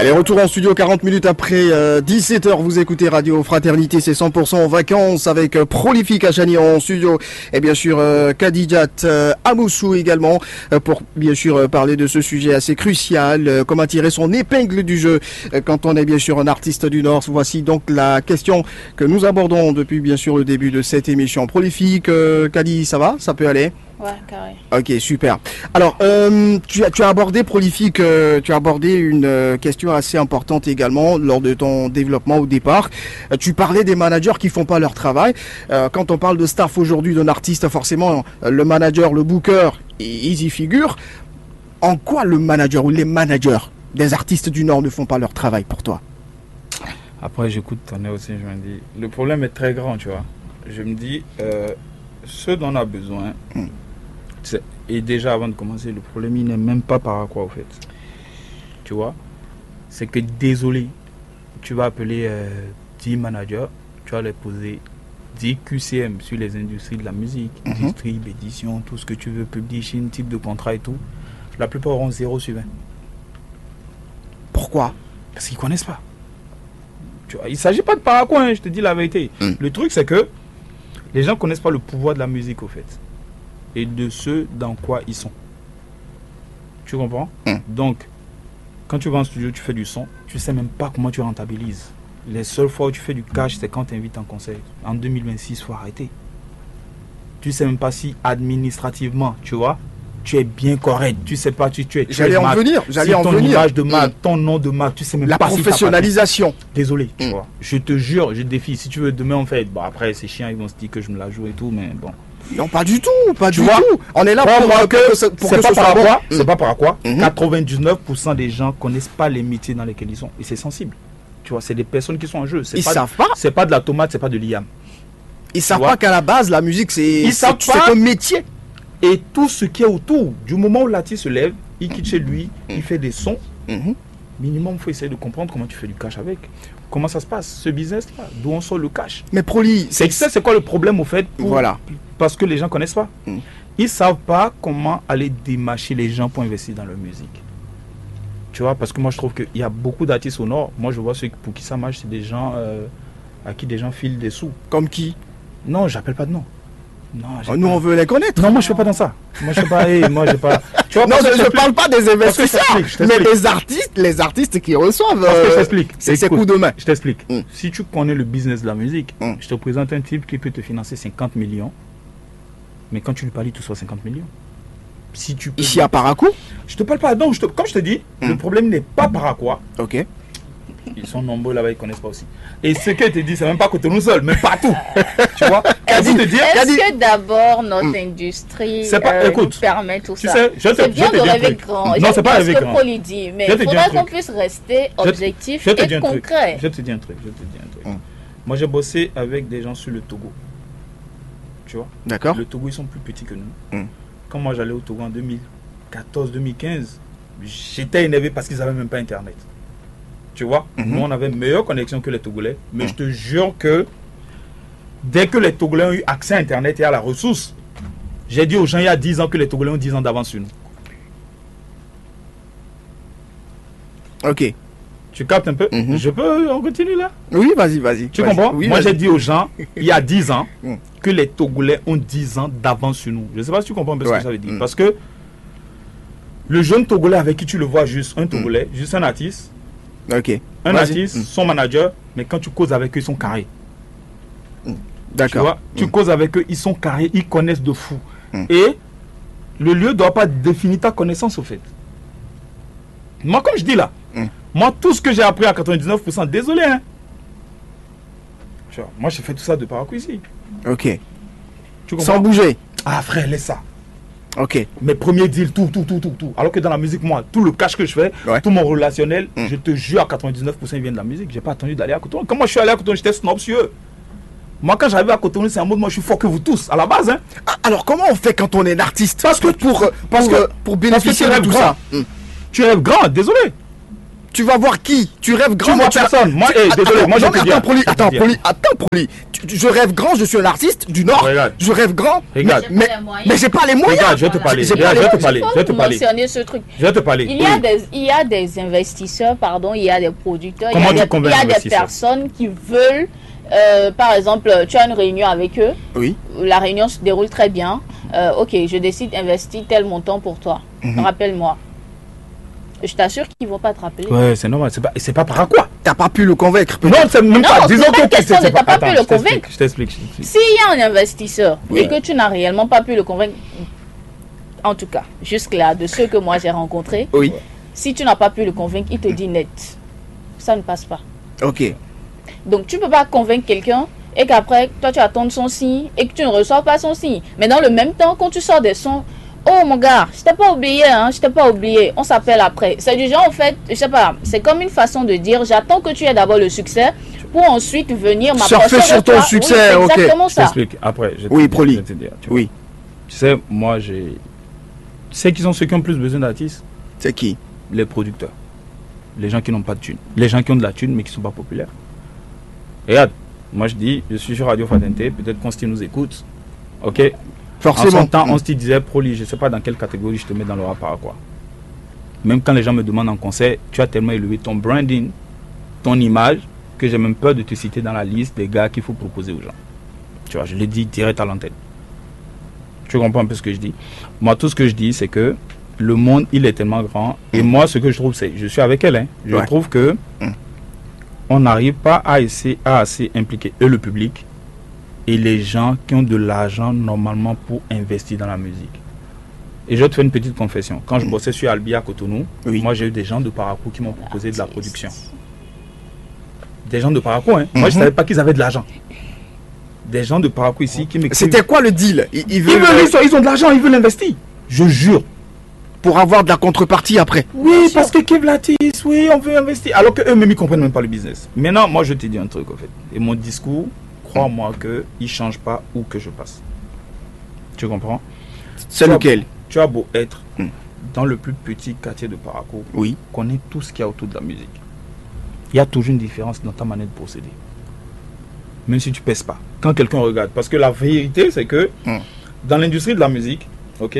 Allez, retour en studio 40 minutes après 17h. Vous écoutez Radio Fraternité, c'est 100% en vacances avec Prolifique Achani en studio. Et bien sûr, Kadijat Amoussou également pour bien sûr parler de ce sujet assez crucial. Comment tirer son épingle du jeu quand on est bien sûr un artiste du Nord. Voici donc la question que nous abordons depuis bien sûr le début de cette émission. Prolifique, Kadi, ça va? Ça peut aller? Ouais, carré. Ok, super. Alors, tu as abordé Prolifique, tu as abordé une question assez importante également lors de ton développement au départ. Tu parlais des managers qui font pas leur travail. Quand on parle de staff aujourd'hui d'un artiste, forcément, le manager, le booker, ils y figurent. En quoi le manager ou les managers des artistes du Nord ne font pas leur travail pour toi? Après, j'écoute ton nez aussi, je me dis, le problème est très grand, tu vois. Je me dis, ce dont on a besoin... Et déjà avant de commencer, le problème il n'est même pas par quoi au fait. Tu vois, c'est que désolé, tu vas appeler 10 managers, tu vas les poser 10 QCM sur les industries de la musique, distrib, édition, tout ce que tu veux, publishing, type de contrat et tout. La plupart auront 0 sur 20. Pourquoi? Parce qu'ils ne connaissent pas. Tu vois, il ne s'agit pas de par quoi, hein, je te dis la vérité. Le truc c'est que les gens ne connaissent pas le pouvoir de la musique au fait. Et de ce dans quoi ils sont. Tu comprends? Donc, quand tu vas en studio, tu fais du son, tu sais même pas comment tu rentabilises. Les seules fois où tu fais du cash, c'est quand tu invites en concert. En 2026, il faut arrêter. Tu sais même pas si administrativement, tu vois, tu es bien correct. Tu sais pas, tu es... J'allais en venir. Ton image de marque, ton nom de marque, tu sais même pas. La professionnalisation. Désolé, tu vois. Je te jure, je te défie. Si tu veux, demain on fait... Bon, après, c'est chiant, ils vont se dire que je me la joue et tout, mais bon... Non, pas du tout, pas du tout. On est là pour que c'est pas par quoi. C'est pas par quoi. 99% des gens connaissent pas les métiers dans lesquels ils sont et c'est sensible. Tu vois, c'est des personnes qui sont en jeu. Ils savent pas. C'est pas de la tomate, c'est pas de l'IAM. Ils savent pas qu'à la base la musique c'est un métier. Et tout ce qui est autour, du moment où l'artiste se lève, il quitte chez lui, il fait des sons. Minimum, il faut essayer de comprendre comment tu fais du cash avec. Comment ça se passe, ce business-là, d'où on sort le cash. Mais Proli, c'est quoi le problème au fait Voilà. Parce que les gens ne connaissent pas. Ils ne savent pas comment aller démarcher les gens pour investir dans leur musique. Tu vois, parce que moi je trouve qu'il y a beaucoup d'artistes au Nord. Moi je vois ceux pour qui ça marche, c'est des gens à qui des gens filent des sous. Comme qui? Non, j'appelle pas de nom. Non, nous on veut les connaître. Non, moi je fais pas dans ça. Moi je fais pas. Moi j'ai pas. Tu vois, non, je parle pas des investisseurs, mais les artistes qui reçoivent. Je t'explique. C'est coup de main. Je t'explique. Si tu connais le business de la musique, je te présente un type qui peut te financer 50 millions, mais quand tu lui parles, il te soit 50 millions. Si tu peux. Ici à Parakou. Je te parle pas. Non, comme je te dis, le problème n'est pas Parakou. Ok. Ils sont nombreux là-bas, ils connaissent pas aussi. Et ce qu'elle te dit, c'est même pas Cotonou seul, mais partout. Tu vois? Est-ce que d'abord notre industrie nous permet tout ça? C'est bien de rêver grand. Non, c'est pas rêver grand. Ce que dit, mais il faudra qu'on puisse rester objectif et concret. Je te dis un truc. Moi, j'ai bossé avec des gens sur le Togo. Tu vois? D'accord. Le Togo, ils sont plus petits que nous. Quand moi, j'allais au Togo en 2014-2015, j'étais énervé parce qu'ils n'avaient même pas Internet. Tu vois, nous on avait une meilleure connexion que les Togolais. Mais je te jure que dès que les Togolais ont eu accès à Internet et à la ressource, j'ai dit aux gens il y a 10 ans que les Togolais ont 10 ans d'avance sur nous. Ok. Tu captes un peu? Je peux, on continue là? Oui, vas-y. Tu comprends? Oui, moi j'ai dit aux gens il y a 10 ans que les Togolais ont 10 ans d'avance sur nous. Je ne sais pas si tu comprends un peu ce que ça veut dire. Parce que le jeune Togolais avec qui tu le vois juste, un Togolais, juste un artiste. Ok. Un artiste, son manager, mais quand tu causes avec eux, ils sont carrés. D'accord. Tu causes avec eux, ils sont carrés, ils connaissent de fou. Et le lieu ne doit pas définir ta connaissance au fait. Moi, comme je dis là, moi, tout ce que j'ai appris à 99%, désolé, hein. Tu vois, moi, j'ai fait tout ça de Parakou ici. Ok. Tu comprends? Sans bouger. Ah, frère, laisse ça. Ok. Mes premiers deals, tout. Alors que dans la musique, moi, tout le cash que je fais, tout mon relationnel, je te jure, à 99%, il vient de la musique. J'ai pas attendu d'aller à Cotonou. Quand moi je suis allé à Cotonou, j'étais snob sur eux. Moi, quand j'arrive à Cotonou, c'est un mot de moi, je suis fort que vous tous, à la base. Hein. Alors, comment on fait quand on est artiste? Pour bénéficier de tout ça, tu rêves grand, désolé. Tu vas voir qui? Tu rêves grand. Tu vois personne. Moi, désolé, moi je te dis. Attends, Proli. Je rêve grand, je suis un artiste du Nord. Regarde. Je rêve grand. Regarde. Mais j'ai pas les moyens. Regarde, je vais te parler. Je vais te parler. Ce truc. Je vais te parler. Il y a des investisseurs, il y a des producteurs, il y a des personnes qui veulent, par exemple, tu as une réunion avec eux. Oui. La réunion se déroule très bien. Ok, je décide d'investir tel montant pour toi. Rappelle-moi. Je t'assure qu'ils ne vont pas te rappeler. Ouais, c'est normal. C'est pas par quoi. T'as pas pu le convaincre. Non, c'est même pas. Disons que question de t'as pas pu le convaincre. Je t'explique. S'il y a un investisseur et que tu n'as réellement pas pu le convaincre, en tout cas, jusque-là, de ceux que moi j'ai rencontrés, si tu n'as pas pu le convaincre, il te dit net. Ça ne passe pas. Ok. Donc tu ne peux pas convaincre quelqu'un et qu'après, toi tu attends son signe et que tu ne reçois pas son signe. Mais dans le même temps, quand tu sors des sons, oh mon gars, je t'ai pas oublié, je t'ai pas oublié, on s'appelle après. C'est du genre, en fait, je sais pas, c'est comme une façon de dire, j'attends que tu aies d'abord le succès pour ensuite venir m'approcher. Surfer sur ton succès, oui, exactement ça. Je t'explique après. Proli. Oui. Tu sais, moi j'ai... Tu sais qui sont ceux qui ont plus besoin d'artistes? C'est qui? Les producteurs. Les gens qui n'ont pas de thunes. Les gens qui ont de la thune mais qui ne sont pas populaires. Regarde, moi je dis, je suis sur Radio Fraternité, peut-être qu'on nous écoute. Ok? Forcément. En son temps, on se disait, Proli, je ne sais pas dans quelle catégorie je te mets dans le rap par quoi. Même quand les gens me demandent en concert, tu as tellement élevé ton branding, ton image, que j'ai même peur de te citer dans la liste des gars qu'il faut proposer aux gens. Tu vois, je l'ai dit direct à l'antenne. Tu comprends un peu ce que je dis? Moi, tout ce que je dis, c'est que le monde, il est tellement grand. Et moi, ce que je trouve, c'est, je suis avec elle, je trouve que on n'arrive pas à assez impliquer le public et les gens qui ont de l'argent normalement pour investir dans la musique. Et je vais te faire une petite confession. Quand je bossais sur Albi à Cotonou, moi j'ai eu des gens de Parakou qui m'ont proposé de la production. Des gens de Parakou, moi je ne savais pas qu'ils avaient de l'argent. Des gens de Parakou ici qui m'écrivent. C'était quoi le deal? Ils ont de l'argent, ils veulent investir. Je jure. Pour avoir de la contrepartie après. Oui, parce que Kev Latis, oui, on veut investir. Alors qu'eux-mêmes, ils ne comprennent même pas le business. Maintenant, moi, je te dis un truc, en fait. Et mon discours, crois-moi qu'il ne change pas où que je passe. Tu comprends? C'est lequel? Tu as beau être dans le plus petit quartier de Parakou. Oui. Connais tout ce qu'il y a autour de la musique. Il y a toujours une différence dans ta manière de procéder. Même si tu ne pèses pas. Quand quelqu'un regarde. Parce que la vérité, c'est que dans l'industrie de la musique, ok,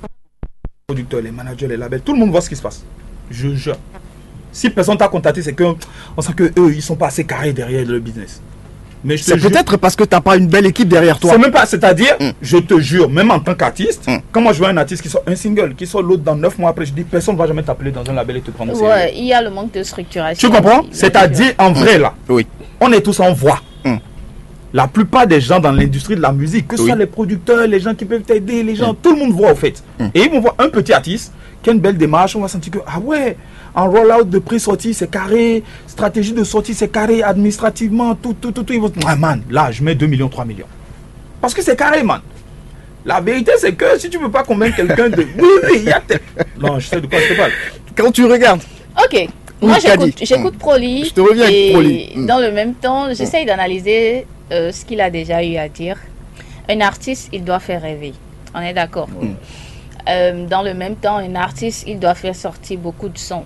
les producteurs, les managers, les labels, tout le monde voit ce qui se passe. Je jure. Si personne t'a contacté, c'est qu'on sent qu'eux, ils ne sont pas assez carrés derrière le business. Mais c'est peut-être parce que tu n'as pas une belle équipe derrière toi. C'est même pas, c'est-à-dire, je te jure, même en tant qu'artiste, quand moi je vois un artiste qui sort un single, qui sort l'autre dans 9 mois après, je dis, personne ne va jamais t'appeler dans un label et te prendre au sérieux. Ouais, il y a le manque de structuration. Tu comprends? C'est-à-dire, en vrai, là, oui. On est tous en voix. La plupart des gens dans l'industrie de la musique, que ce soit les producteurs, les gens qui peuvent t'aider, les gens, tout le monde voit au fait. Et ils vont voir un petit artiste qui a une belle démarche, on va sentir que, ah ouais, en roll-out de pré-sortie, c'est carré, stratégie de sortie, c'est carré, administrativement, tout. Ils vont dire, ah man, là, je mets 2 millions, 3 millions. Parce que c'est carré, man. La vérité, c'est que si tu ne peux pas convaincre quelqu'un de... Oui, il y a... Non, je sais de quoi je te parle. Quand tu regardes... Ok. Moi, j'écoute Proli. Je te reviens avec Proli. Dans le même temps, j'essaye d'analyser ce qu'il a déjà eu à dire. Un artiste, il doit faire rêver. On est d'accord. Dans le même temps, un artiste, il doit faire sortir beaucoup de sons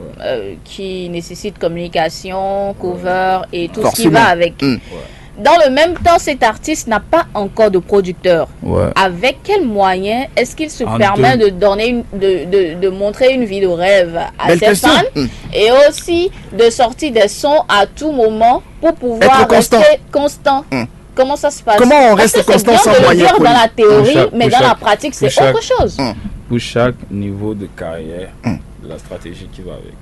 qui nécessitent communication, cover et tout ce qui va avec. Dans le même temps, cet artiste n'a pas encore de producteur. Avec quels moyens est-ce qu'il se permet de donner de montrer une vie de rêve à ses fans et aussi de sortir des sons à tout moment pour pouvoir rester constant? Comment ça se passe? Comment on reste constant sans moyens? Dans la théorie, mais dans la pratique, c'est autre chose. Pour chaque niveau de carrière, la stratégie qui va avec.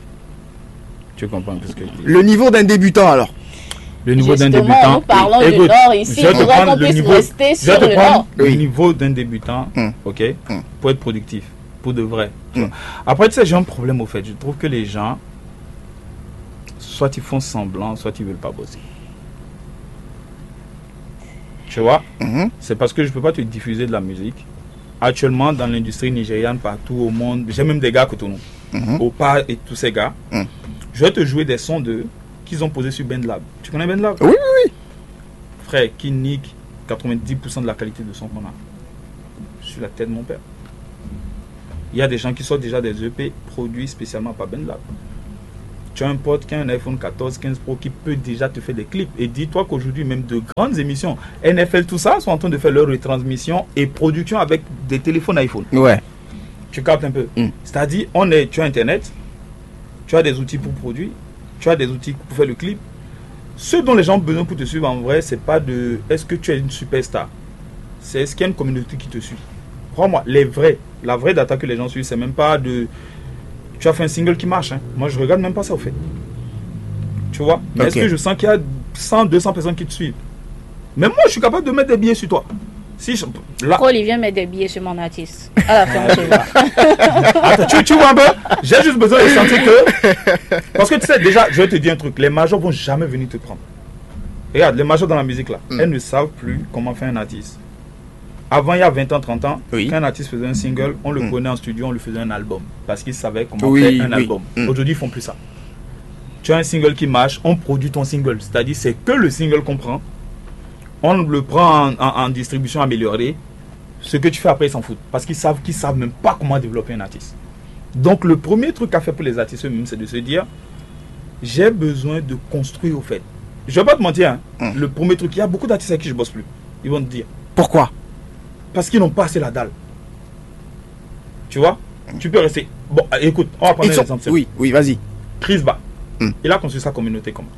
Tu comprends un peu ce que je dis? Le niveau d'un débutant alors? Le niveau d'un débutant. Nous parlons du Nord ici. Il faudrait qu'on puisse rester sur le Nord. Le niveau d'un débutant, ok, pour être productif, pour de vrai. Après, tu sais, j'ai un problème au fait. Je trouve que les gens, soit ils font semblant, soit ils veulent pas bosser. Tu vois, c'est parce que je peux pas te diffuser de la musique. Actuellement, dans l'industrie nigériane, partout au monde, j'ai même des gars à Cotonou, Opa et tous ces gars. Je vais te jouer des sons qu'ils ont posés sur BandLab. Tu connais BandLab? Oui. Frère, qui nique 90% de la qualité de son qu'on a. Sur la tête de mon père. Il y a des gens qui sortent déjà des EP produits spécialement par BandLab. tu as un pote qui a un iPhone 14, 15 Pro qui peut déjà te faire des clips. Et dis-toi qu'aujourd'hui, même de grandes émissions, NFL, tout ça, sont en train de faire leur retransmission et production avec des téléphones iPhone. Ouais. Tu captes un peu. C'est-à-dire, tu as Internet, tu as des outils pour produire, tu as des outils pour faire le clip. Ce dont les gens ont besoin pour te suivre, en vrai, c'est pas de est-ce que tu es une superstar. C'est est-ce qu'il y a une communauté qui te suit. Crois-moi, la vraie data que les gens suivent, c'est même pas de... Tu as fait un single qui marche. Hein. Moi, je regarde même pas ça, au fait. Tu vois. Mais est-ce que je sens qu'il y a 100, 200 personnes qui te suivent? Mais moi, je suis capable de mettre des billets sur toi. Si là... Olivier met des billets sur mon artiste. À la fin, on se voit. Attends, tu vois un peu? J'ai juste besoin de sentir que... Parce que tu sais, déjà, je vais te dire un truc. Les majors vont jamais venir te prendre. Regarde, les majors dans la musique, là, elles ne savent plus comment faire un artiste. Avant, il y a 20 ans, 30 ans, quand un artiste faisait un single, on le prenait en studio, on lui faisait un album. Parce qu'ils savaient comment faire un album. Aujourd'hui, ils font plus ça. Tu as un single qui marche, on produit ton single. C'est-à-dire, c'est que le single qu'on prend. On le prend en distribution améliorée. Ce que tu fais après, ils s'en foutent. Parce qu'ils savent même pas comment développer un artiste. Donc, le premier truc à faire pour les artistes eux-mêmes, c'est de se dire, j'ai besoin de construire au fait. Je vais pas te mentir, hein, le premier truc, il y a beaucoup d'artistes avec qui je bosse plus. Ils vont te dire. Pourquoi? Parce qu'ils n'ont pas assez la dalle. Tu vois? Tu peux rester. Bon, écoute, on va prendre un exemple. Oui, vas-y. Chris Ba. Il a construit sa communauté comment?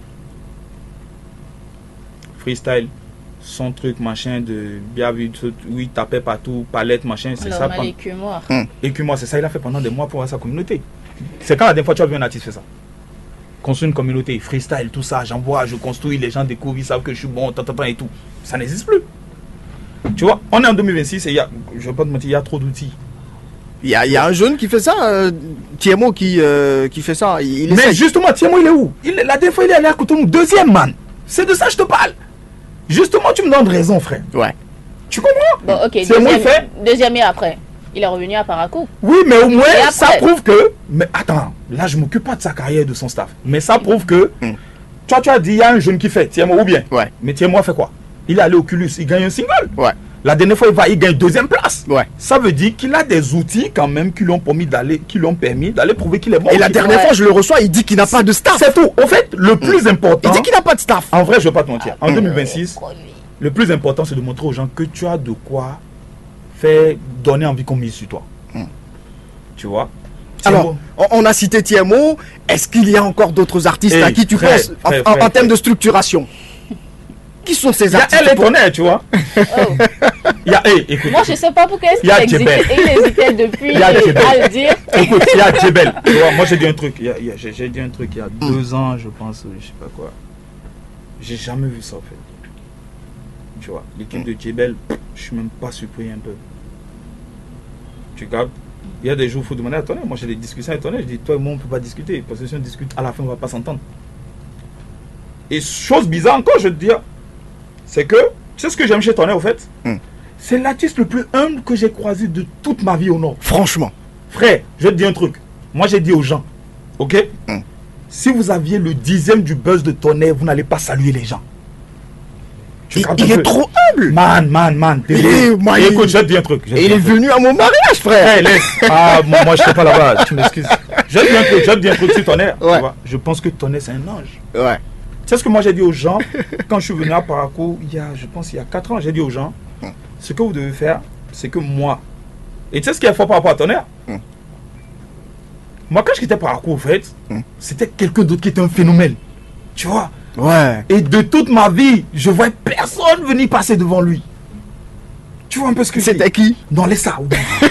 Freestyle. Son truc, machin, de bien vu, oui, tapait partout, palette, machin, c'est ça. Écumoire. Écumoire, c'est ça, il a fait pendant des mois pour avoir sa communauté. C'est quand la dernière fois tu as vu un artiste faire ça? Construire une communauté, freestyle, tout ça, j'envoie, je construis, les gens découvrent, ils savent que je suis bon, et tout. Ça n'existe plus. Tu vois, on est en 2026 et je vais pas te mentir, il y a trop d'outils. Il y a un jeune qui fait ça, Thiemo qui fait ça. Mais justement, Thiemo, il est où? La dernière fois, il est allé à Cotonou, deuxième man. C'est de ça que je te parle. Justement, tu me donnes raison, frère. Ouais. Tu comprends? Bon, ok. Deuxième et après. Il est revenu à Parakou. Oui, mais au moins, ça prouve que... Mais attends, là, je ne m'occupe pas de sa carrière et de son staff. Mais ça prouve que... Toi, tu as dit, il y a un jeune qui fait, Thiemo, ou bien? Ouais. Mais Thiemo fait quoi? Il est allé au Oculus, il gagne un single. Ouais. La dernière fois, il gagne deuxième place. Ouais. Ça veut dire qu'il a des outils quand même qui l'ont permis d'aller prouver qu'il est bon. Et la dernière fois, je le reçois, il dit qu'il n'a pas de staff. C'est tout. En fait, le plus important... Il dit qu'il n'a pas de staff. En vrai, je ne vais pas te mentir. En 2026, le plus important, c'est de montrer aux gens que tu as de quoi faire donner envie qu'on mise sur toi. Tu vois? Alors, on a cité Thiemo. Est-ce qu'il y a encore d'autres artistes à qui tu penses en termes de structuration? Qui sont ces artistes? Il y a Tonnerre, tu vois. Écoute, moi, je ne sais pas pourquoi il hésitait depuis à le dire. Écoute, il y a Djebel. Tu vois, moi, j'ai dit un truc. J'ai dit un truc il y a 2 ans, je pense, je sais pas quoi. J'ai jamais vu ça, en fait. Tu vois, l'équipe de Djebel, je suis même pas surpris un peu. Tu captes? Il y a des jours où il faut demander à Tonnerre. Moi, j'ai des discussions avec Tonnerre. Je dis, toi et moi, on ne peut pas discuter. Parce que si on discute, à la fin, on ne va pas s'entendre. Et chose bizarre encore, je vais te dire, c'est que, tu sais ce que j'aime chez Tonnerre, au fait? C'est l'artiste le plus humble que j'ai croisé de toute ma vie au Nord. Franchement. Frère, je vais te dire un truc. Moi, j'ai dit aux gens, ok? Si vous aviez le 10e du buzz de Tonnerre, vous n'allez pas saluer les gens. Il est trop humble. Man. Écoute, je vais te dire un truc. Il est venu à mon mariage, frère. Hey, laisse. Moi, je ne sais pas là-bas. Tu m'excuses. Je vais te dire un truc sur Tonnerre. Ouais. Tu vois, je pense que Tonnerre, c'est un ange. Ouais. Tu sais ce que moi, j'ai dit aux gens quand je suis venu à Parakou, il y a 4 ans, j'ai dit aux gens, ce que vous devez faire, c'est que moi... Et tu sais ce qui est fort par rapport à Tonnerre? Moi, quand je quittais Parakou, en fait, c'était quelqu'un d'autre qui était un phénomène. Tu vois? Ouais. Et de toute ma vie, je voyais personne venir passer devant lui. Tu vois un peu ce que c'est? C'était qui? Dans les Saouds.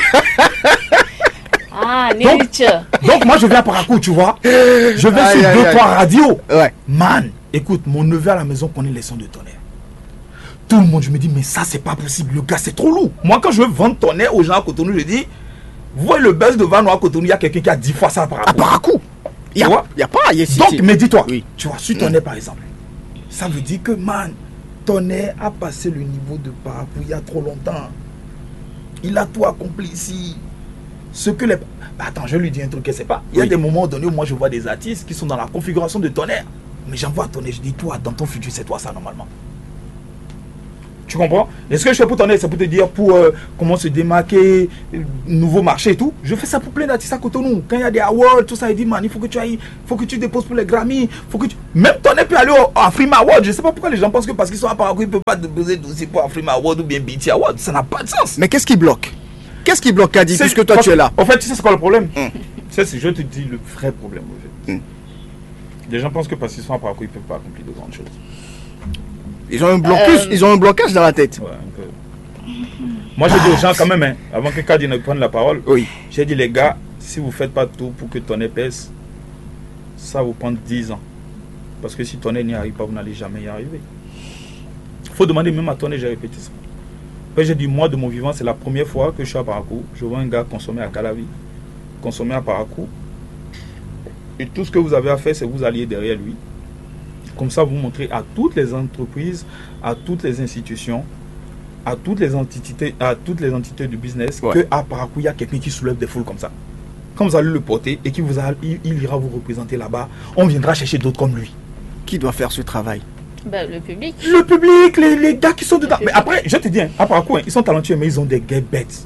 Donc moi, je viens à Parakou, tu vois. Je vais sur 2-3 radios. Ouais. Man, écoute, mon neveu à la maison connaît les sons de Tonnerre. Tout le monde, je me dis, mais ça, c'est pas possible. Le gars, c'est trop lourd. Moi, quand je veux vendre Tonnerre aux gens à Cotonou, je dis, vous voyez le buzz de Vano à Cotonou, il y a quelqu'un qui a 10 fois ça à Parakou. À Parakou? Il n'y a pas. Donc, mais dis-toi, tu vois, sur Tonnerre par exemple, ça veut dire que, man, Tonnerre a passé le niveau de Parakou il y a trop longtemps. Il a tout accompli ici. Ce que les... Attends, je lui dis un truc qu'elle ne sait pas. Il y a des moments donnés où moi je vois des artistes qui sont dans la configuration de Tonnerre. Mais j'envoie Tonnerre, je dis, toi, dans ton futur, c'est toi ça normalement. Tu comprends? Et ce que je fais pour Tonnerre, c'est pour te dire comment se démarquer, nouveau marché et tout. Je fais ça pour plein d'artistes à Cotonou. Quand il y a des awards, tout ça, il dit, man, il faut que tu ailles, faut que tu déposes pour les Grammy. Même Tonnerre peut aller au Afrima Award. Je ne sais pas pourquoi les gens pensent que parce qu'ils sont à Paraguay, ils ne peuvent pas déposer dossier pour Afrima Award ou bien BT Award. Ça n'a pas de sens. Mais qu'est-ce qui bloque? Qu'est-ce qui bloque, Kadi, puisque toi tu es là? En fait, tu sais c'est quoi le problème? Je te dis le vrai problème. En fait. Les gens pensent que parce qu'ils sont à Paraguay, ils ne peuvent pas accomplir de grandes choses. Ils ont un blocage dans la tête. Ouais, un peu. Moi, j'ai dit aux gens quand même, avant que Kadi ne prenne la parole, j'ai dit les gars, si vous ne faites pas tout pour que Tonnerre pèse, ça vous prend 10 ans. Parce que si Tonnerre n'y arrive pas, vous n'allez jamais y arriver. Il faut demander même à Tonnerre, j'ai répété ça. Après, j'ai dit, moi, de mon vivant, c'est la première fois que je suis à Parakou. Je vois un gars consommer à Calavi, consommer à Parakou. Et tout ce que vous avez à faire, c'est vous alliez derrière lui. Comme ça, vous montrez à toutes les entreprises, à toutes les institutions, à toutes les entités du business qu'à Parakou, il y a quelqu'un qui soulève des foules comme ça. Quand vous allez le porter et il ira vous représenter là-bas, on viendra chercher d'autres comme lui. Qui doit faire ce travail? Le public. Le public, les gars qui sont dedans. Mais après, je te dis, à Parakou, ils sont talentueux, mais ils ont des gays bêtes.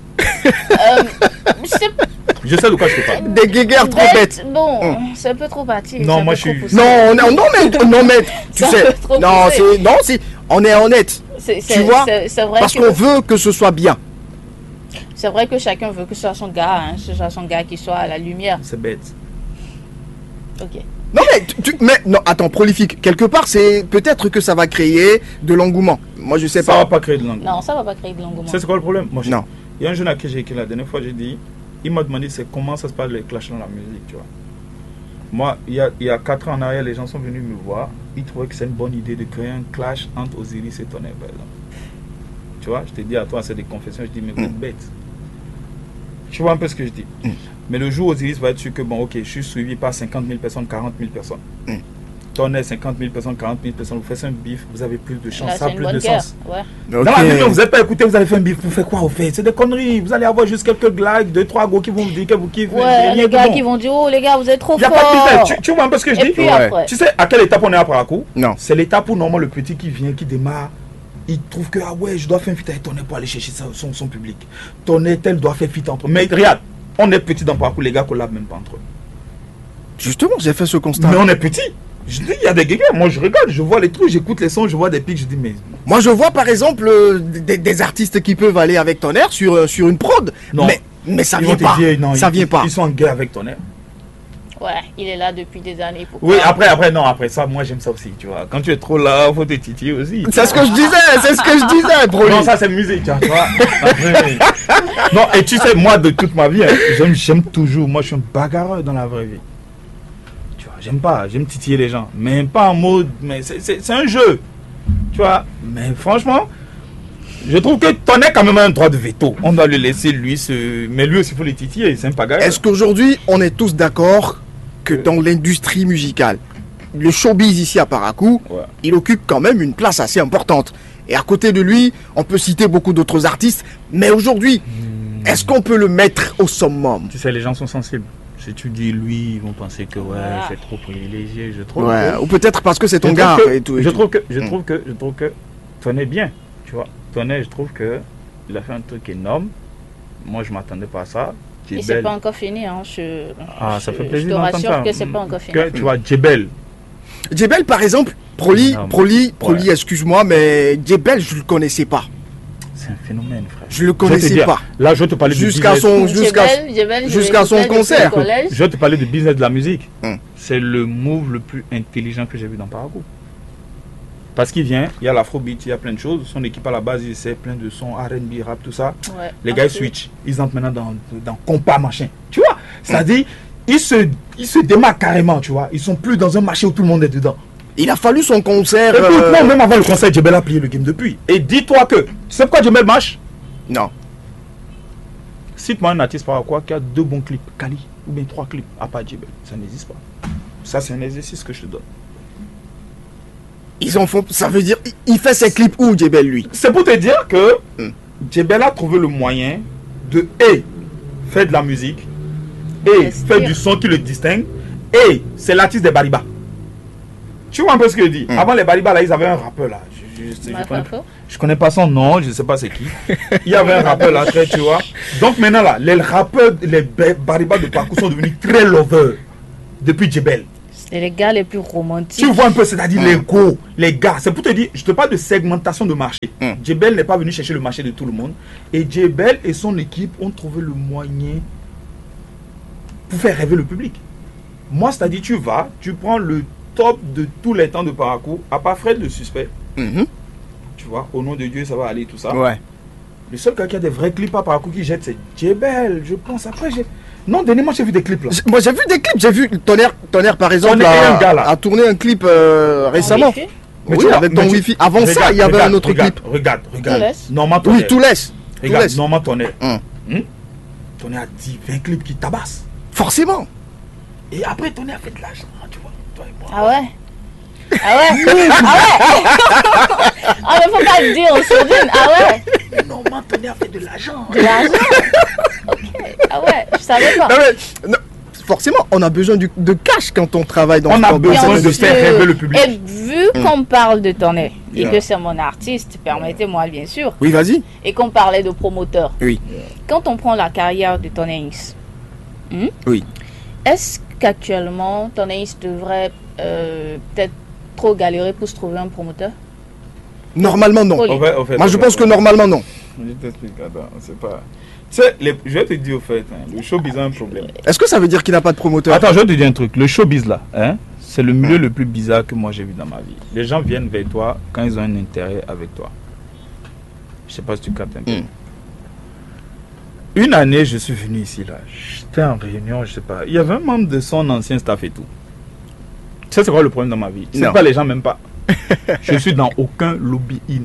Je sais de quoi je te parle. Des guéguerres trop bêtes. Bon, c'est un peu trop parti. Non, moi je suis. Non, mais tu sais. On est honnête. Tu vois, c'est vrai parce qu'on veut que ce soit bien. C'est vrai que chacun veut que ce soit son gars, ce soit son gars qui soit à la lumière. C'est bête. Ok. Non non, attends, prolifique. Quelque part, c'est peut-être que ça va créer de l'engouement. Moi, je sais pas. Ça va pas créer de l'engouement. Non, ça va pas créer de l'engouement. C'est quoi le problème? Moi, non. Il y a un jeune à qui j'ai écrit la dernière fois, j'ai dit, il m'a demandé c'est comment ça se passe les clashs dans la musique, tu vois. Moi, il y a 4 ans en arrière, les gens sont venus me voir. Ils trouvaient que c'est une bonne idée de créer un clash entre Osiris et Tonnerre, par exemple. Tu vois, je t'ai dit à toi, c'est des confessions, je dis, mais vous êtes bête. Tu vois un peu ce que je dis. Mais le jour où Osiris va être sûr que, bon, ok, je suis suivi par 50 000 personnes, 40 000 personnes. Tonnerre, 50 000 personnes, 40 000 personnes, vous faites un bif, vous avez plus de chance, là, ça a plus de sens. Ouais. Dans la vidéo, vous n'avez pas écouté, vous allez faire un bif, vous faites quoi au fait? C'est des conneries, vous allez avoir juste quelques likes, 2-3 gars qui vont vous dire que vous kiffez. Ouais, les gars qui vont dire, oh les gars, vous êtes trop forts. Il n'y a pas de business, tu vois un peu ce que je dis? Puis après. Tu sais à quelle étape on est à Parakou? Non. C'est l'étape où normalement le petit qui vient, qui démarre, il trouve que, ah ouais, je dois faire un feat avec Tonnerre pour aller chercher son public. Tonnerre, tel doit faire feat entre eux. Mais regarde, on est petit dans Parakou, les gars collabent même pas entre eux. Justement, j'ai fait ce constat. Mais on est petit. Je dis, il y a des guéguerres. Moi, je regarde, je vois les trucs, j'écoute les sons, je vois des pics, je dis, mais. Moi, je vois par exemple des artistes qui peuvent aller avec Tonnerre sur une prod. Non. Mais ça vient pas. Ça vient pas. Ils sont en guerre avec Tonnerre. Ouais, il est là depuis des années. Oui, après, ça, moi, j'aime ça aussi, tu vois. Quand tu es trop là, faut te titiller aussi. C'est ce que je disais, bro. Non, ça, c'est musique, tu vois. Après, non, et tu sais, moi, de toute ma vie, j'aime toujours. Moi, je suis un bagarreur dans la vraie vie. J'aime titiller les gens, mais pas en mode, mais c'est un jeu, tu vois. Mais franchement, je trouve que Tonnerre quand même a un droit de veto. On doit le laisser mais lui aussi il faut le titiller, c'est un pagaille. Est-ce qu'aujourd'hui on est tous d'accord que dans l'industrie musicale, le showbiz ici à Parakou, il occupe quand même une place assez importante. Et à côté de lui, on peut citer beaucoup d'autres artistes, mais aujourd'hui, est-ce qu'on peut le mettre au summum? Tu sais, les gens sont sensibles. Si tu dis lui, ils vont penser que c'est trop privilégié, je trouve. Ouais, ou peut-être parce que c'est ton gars et tout. Je trouve que Tonnerre bien, tu vois. Tonnerre, je trouve que il a fait un truc énorme. Moi, je m'attendais pas à ça. Et c'est pas encore fini, hein. Ça fait plaisir. Je te rassure que c'est pas encore fini. Tu vois, Djebel, par exemple, Proli, excuse-moi, mais Djebel, je le connaissais pas. C'est un phénomène, frère. Je le connaissais pas. Là, je vais te parler jusqu'à son concert. Je vais te parler du business de la musique. C'est le move le plus intelligent que j'ai vu dans Parakou. Parce qu'il vient, il y a l'afrobeat, il y a plein de choses. Son équipe à la base, il sait plein de sons, R&B, rap, tout ça. Ouais, les gars, ils switchent. Ils entrent maintenant dans compas, machin. Tu vois? C'est-à-dire, ils se démarquent carrément, tu vois. Ils sont plus dans un marché où tout le monde est dedans. Il a fallu son concert. Écoute-moi, même avant le concert, Djebel a plié le game depuis. Et dis-toi que, tu sais pourquoi Djebel marche? Non. Cite-moi un artiste par quoi qui a 2 bons clips, Kali, ou bien 3 clips, à part Djebel. Ça n'existe pas. Ça, c'est un exercice que je te donne. Ça veut dire, il fait ses clips où, Djebel, lui? C'est pour te dire que Djebel a trouvé le moyen de faire de la musique, faire du son qui le distingue, et c'est l'artiste des Bariba. Tu vois un peu ce que je dis. Avant les Bariba, là, ils avaient un rappeur là. Je connais pas son nom, je sais pas c'est qui. Il y avait un rappeur là, tu vois. Donc maintenant là, les rappeurs, les Bariba de parcours sont devenus très lovers depuis Djebel. C'est les gars les plus romantiques. Tu vois un peu, c'est-à-dire les go, les gars. C'est pour te dire, je te parle de segmentation de marché. Djebel n'est pas venu chercher le marché de tout le monde. Et Djebel et son équipe ont trouvé le moyen pour faire rêver le public. Moi, c'est-à-dire, tu vas, tu prends le top de tous les temps de parcours, à part Fred le suspect. Tu vois, au nom de Dieu, ça va aller, tout ça. Ouais. Le seul gars qui a des vrais clips à parcours qui jette, c'est Djebel, je pense. Après, non, dernièrement, j'ai vu des clips là. Moi, j'ai vu des clips. J'ai vu Tonnerre, par exemple, a tourné un clip récemment. Oui, avec ton Wi-Fi. Avant ça, il y avait un autre clip. Regarde. Normand Tonnerre. Oui, tout laisse. Regarde, Normand Tonnerre. Tonnerre a dit 20 clips qui tabassent. Forcément. Et après, Tonnerre a fait de l'argent, tu vois. Toi et moi. Ah ouais. Ah ne faut pas le dire, on se souvient. Ah ouais. Normand Tonnerre a fait de l'argent. De l'argent. Ok. Ah ouais, je savais pas. Non, forcément, on a besoin de cash quand on travaille dans on a besoin de faire rêver le public. Et vu qu'on parle de Tonnerre et que c'est mon artiste, permettez-moi bien sûr. Oui, vas-y. Et qu'on parlait de promoteur. Oui. Quand on prend la carrière de Tonnerre X, oui. Est-ce qu'actuellement Tonnerre X devrait peut-être trop galérer pour se trouver un promoteur? Normalement non. Moi je pense que normalement non. Je t'explique, attends, c'est pas... Tu sais, je vais te dire au fait, le showbiz a un problème. Est-ce que ça veut dire qu'il n'a pas de promoteur? Attends, je vais te dire un truc. Le showbiz là, c'est le milieu le plus bizarre que moi j'ai vu dans ma vie. Les gens viennent vers toi quand ils ont un intérêt avec toi. Je sais pas si tu captes un peu. Une année, je suis venu ici là. J'étais en réunion, je sais pas. Il y avait un membre de son ancien staff et tout. Tu sais c'est quoi le problème dans ma vie? C'est pas les gens même pas. Je suis dans aucun lobby-in.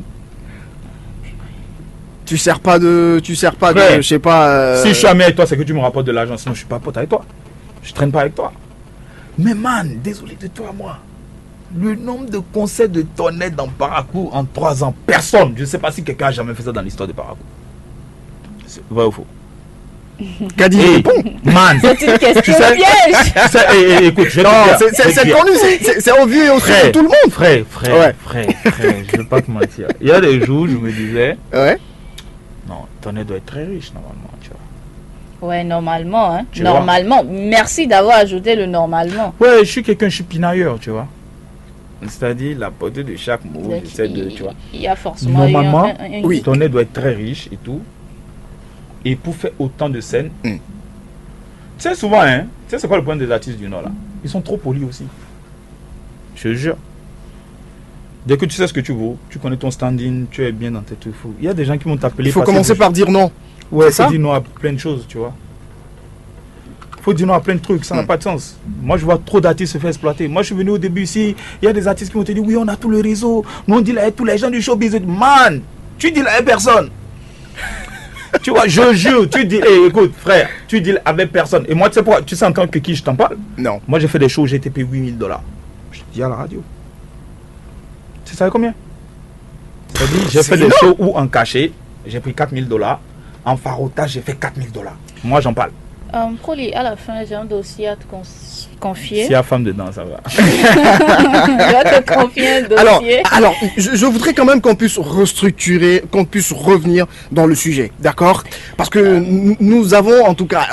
Tu sers pas de, je sais pas. Si je suis ami avec toi, c'est que tu me rapportes de l'argent. Sinon, je suis pas pote avec toi. Je traîne pas avec toi. Mais man, désolé de toi, moi. Le nombre de concerts de Tonnerre dans Parcours en 3 ans, personne. Je sais pas si quelqu'un a jamais fait ça dans l'histoire de Parcours. C'est vrai ou faux? Kadi répond. Man, c'est une question piège. Écoute, je c'est connu, c'est obvious et aussi pour tout le monde. Frère, je vais pas te mentir. Il y a des jours, je me disais, non, Tonnerre doit être très riche normalement, tu vois. Ouais, normalement, hein. Normalement. Merci d'avoir ajouté le normalement. Ouais, je suis pinailleur, tu vois. C'est-à-dire la portée de chaque mot, j'essaie de, tu vois. Il y a forcément normalement, oui, Tonnerre doit être très riche et tout. Et pour faire autant de scènes, tu sais souvent, tu sais c'est quoi le problème des artistes du Nord là? Ils sont trop polis aussi. Je te jure. Dès que tu sais ce que tu vaux, tu connais ton standing, tu es bien dans tes trucs fous. Il y a des gens qui vont t'appeler. Il faut commencer par dire non. Ouais, ça dire non à plein de choses, tu vois. Il faut dire non à plein de trucs, ça n'a pas de sens. Moi, je vois trop d'artistes se faire exploiter. Moi, je suis venu au début ici, il y a des artistes qui vont te dire oui, on a tout le réseau. Nous, on dit là, tous les gens du showbiz. Man, tu dis là à personne. Tu vois, je jure, tu dis, écoute, frère, tu dis avec personne. Et moi, tu sais pourquoi? Tu sais en tant que qui je t'en parle? Non. Moi, j'ai fait des shows où j'ai été payé $8000. Je te dis à la radio. Tu sais combien? C'est-à-dire, j'ai fait des shows où en cachet, j'ai pris $4000. En farotage, j'ai fait $4000. Moi, j'en parle. Proli, à la fin, j'ai un dossier à te confier. S'il y a femme dedans, ça va. Je vais te confier un dossier. Alors je voudrais quand même qu'on puisse restructurer, qu'on puisse revenir dans le sujet, d'accord? Parce que nous avons, en tout cas,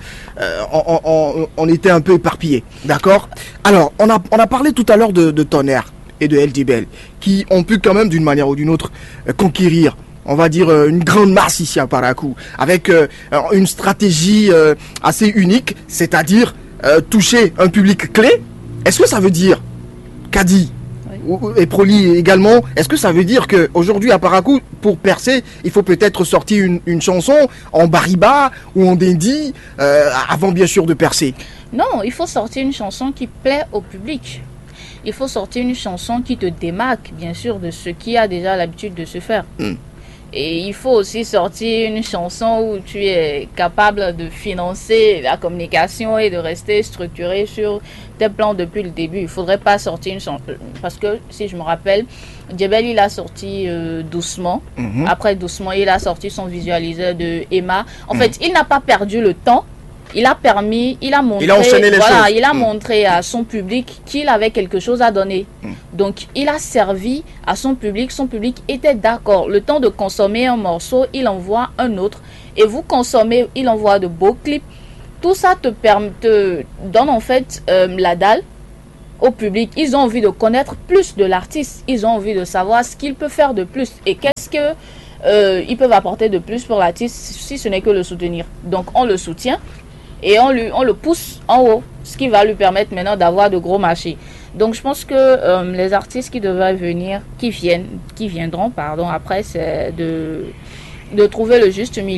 on était un peu éparpillés, d'accord? Alors, on a parlé tout à l'heure de Tonnerre et de LDBL, qui ont pu quand même, d'une manière ou d'une autre, conquérir, on va dire, une grande masse ici à Paracou, avec une stratégie assez unique, c'est-à-dire toucher un public clé. Est-ce que ça veut dire, Kadi et Proli également, est-ce que ça veut dire qu'aujourd'hui à Paracou, pour percer, il faut peut-être sortir une chanson en bariba ou en dindi avant bien sûr de percer? Non, il faut sortir une chanson qui plaît au public. Il faut sortir une chanson qui te démarque, bien sûr, de ce qui a déjà l'habitude de se faire. Et il faut aussi sortir une chanson où tu es capable de financer la communication et de rester structuré sur tes plans depuis le début. Il ne faudrait pas sortir une chanson. Parce que, si je me rappelle, Djebel, il a sorti Doucement. Après Doucement, il a sorti son visualiseur de Emma. En fait, il n'a pas perdu le temps il a permis, il a montré, il a enchaîné les choses. Il a montré à son public qu'il avait quelque chose à donner. Donc, il a servi à son public était d'accord. Le temps de consommer un morceau, il envoie un autre. Et vous consommez, il envoie de beaux clips. Tout ça te donne en fait la dalle au public. Ils ont envie de connaître plus de l'artiste. Ils ont envie de savoir ce qu'il peut faire de plus. Et qu'est-ce que ils peuvent apporter de plus pour l'artiste si ce n'est que le soutenir. Donc, on le soutient. Et on le pousse en haut, ce qui va lui permettre maintenant d'avoir de gros marchés. Donc je pense que les artistes qui devraient venir, qui viendront, après, c'est de trouver le juste milieu.